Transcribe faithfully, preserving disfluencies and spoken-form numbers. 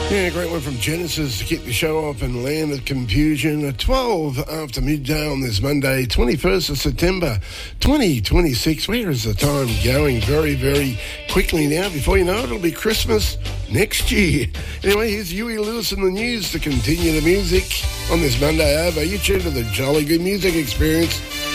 Yeah, great one from Genesis to kick the show off and Land of Confusion at twelve after midday on this Monday, twenty-first of September, twenty twenty-six. Where is the time going? Very, very quickly now. Before you know it, it'll be Christmas next year. Anyway, here's Huey Lewis and the news to continue the music on this Monday over. You tune to the Jolly Good Music Experience.